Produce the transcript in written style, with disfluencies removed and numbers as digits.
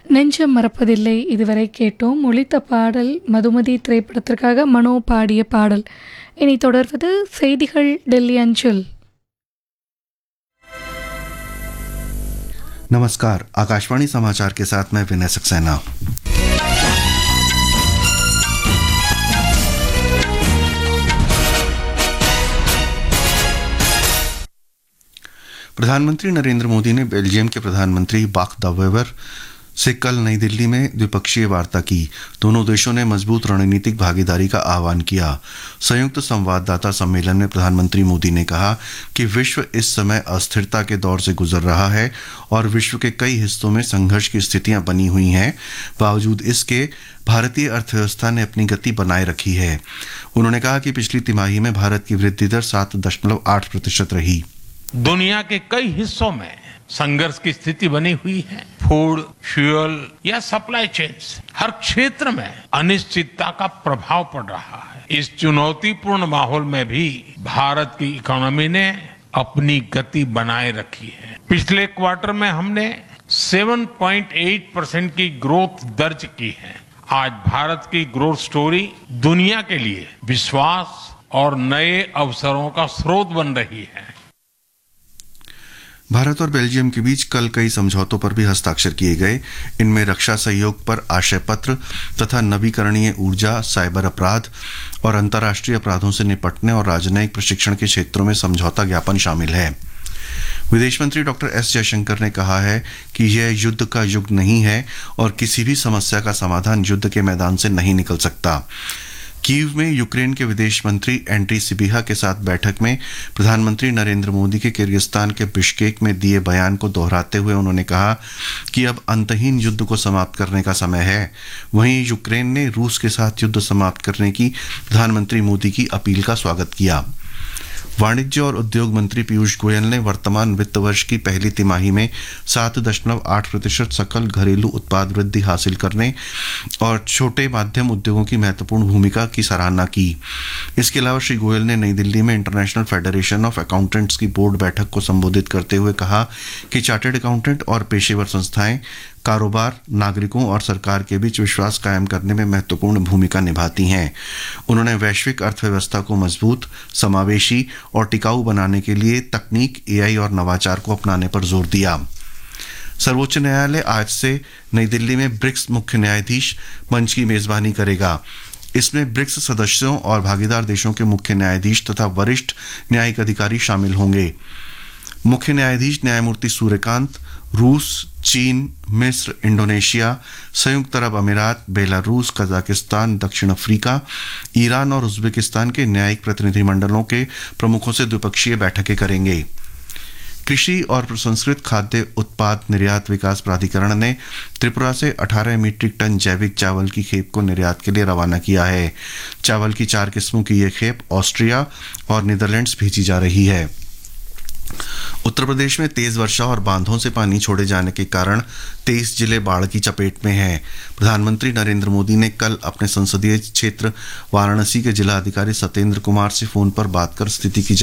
நெஞ்சம் மறப்பதில்லை இதுவரை கேட்டோம். ஒலித்த பாடல் மதுமதி திரைப்படத்திற்காக மனோ பாடிய பாடல். இனி தொடர்வது செய்திகள் டெல்லி அஞ்சல். नमस्कार, आकाशवाणी समाचार के साथ मैं विनय सक्सेना। प्रधानमंत्री नरेंद्र मोदी ने बेल्जियम के प्रधानमंत्री बाक द वेवर से कल नई दिल्ली में द्विपक्षीय वार्ता की। दोनों देशों ने मजबूत रणनीतिक भागीदारी का आह्वान किया। संयुक्त संवाददाता सम्मेलन में प्रधानमंत्री मोदी ने कहा कि विश्व इस समय अस्थिरता के दौर से गुजर रहा है और विश्व के कई हिस्सों में संघर्ष की स्थितियां बनी हुई हैं। बावजूद इसके भारतीय अर्थव्यवस्था ने अपनी गति बनाए रखी है। उन्होंने कहा कि पिछली तिमाही में भारत की वृद्धि दर 7.8% रही। दुनिया के कई हिस्सों में संघर्ष की स्थिति बनी हुई है। फूड, फ्यूल या सप्लाई चेन्स, हर क्षेत्र में अनिश्चितता का प्रभाव पड़ रहा है। इस चुनौतीपूर्ण माहौल में भी भारत की इकोनॉमी ने अपनी गति बनाए रखी है। पिछले क्वार्टर में हमने 7.8% की ग्रोथ दर्ज की है। आज भारत की ग्रोथ स्टोरी दुनिया के लिए विश्वास और नए अवसरों का स्रोत बन रही है। भारत और बेल्जियम के बीच कल कई समझौतों पर भी हस्ताक्षर किए गए। इनमें रक्षा सहयोग पर आशय पत्र तथा नवीकरणीय ऊर्जा, साइबर अपराध और अंतर्राष्ट्रीय अपराधों से निपटने और राजनयिक प्रशिक्षण के क्षेत्रों में समझौता ज्ञापन शामिल है। विदेश मंत्री डॉक्टर एस जयशंकर ने कहा है कि यह युद्ध का युग नहीं है और किसी भी समस्या का समाधान युद्ध के मैदान से नहीं निकल सकता। कीव में यूक्रेन के विदेश मंत्री एंड्री सिबिहा के साथ बैठक में प्रधानमंत्री नरेंद्र मोदी के किर्गिस्तान के बिश्केक में दिए बयान को दोहराते हुए उन्होंने कहा कि अब अंतहीन युद्ध को समाप्त करने का समय है। वहीं यूक्रेन ने रूस के साथ युद्ध समाप्त करने की प्रधानमंत्री मोदी की अपील का स्वागत किया। वाणिज्य और उद्योग मंत्री पीयूष गोयल ने वर्तमान वित्त वर्ष की पहली तिमाही में 7.8% सकल घरेलू उत्पाद वृद्धि हासिल करने और छोटे माध्यम उद्योगों की महत्वपूर्ण भूमिका की सराहना की। इसके अलावा श्री गोयल ने नई दिल्ली में इंटरनेशनल फेडरेशन ऑफ अकाउंटेंट्स की बोर्ड बैठक को संबोधित करते हुए कहा कि चार्टर्ड अकाउंटेंट और पेशेवर संस्थाएं कारोबार, नागरिकों और सरकार के बीच विश्वास कायम करने में महत्वपूर्ण भूमिका निभाती हैं। उन्होंने वैश्विक अर्थव्यवस्था को मजबूत, समावेशी और टिकाऊ बनाने के लिए तकनीक, एआई और नवाचार को अपनाने पर जोर दिया। सर्वोच्च न्यायालय आज से नई दिल्ली में ब्रिक्स मुख्य न्यायाधीश मंच की मेजबानी करेगा। इसमें ब्रिक्स सदस्यों और भागीदार देशों के मुख्य न्यायाधीश तथा वरिष्ठ न्यायिक अधिकारी शामिल होंगे। मुख्य न्यायाधीश न्यायमूर्ति सूर्यकांत रूस, चीन, मिस्र, इंडोनेशिया, संयुक्त अरब अमीरात, बेलारूस, कजाकिस्तान, दक्षिण अफ्रीका, ईरान और उज्बेकिस्तान के न्यायिक प्रतिनिधिमंडलों के प्रमुखों से द्विपक्षीय बैठकें करेंगे। कृषि और प्रसंस्कृत खाद्य उत्पाद निर्यात विकास प्राधिकरण ने त्रिपुरा से 18 मीट्रिक टन जैविक चावल की खेप को निर्यात के लिए रवाना किया है। चावल की 4 किस्मों की यह खेप ऑस्ट्रिया और नीदरलैंड्स भेजी जा रही है। उत्तर प्रदेश में तेज वर्षा और बांधों से पानी छोड़े जाने के कारण 23 जिले बाढ़ की चपेट में हैं। प्रधानमंत्री नरेंद्र मोदी ने कल अपने संसदीय क्षेत्र वाराणसी के जिला अधिकारी सत्येंद्र कुमार से फोन पर बात कर स्थिति की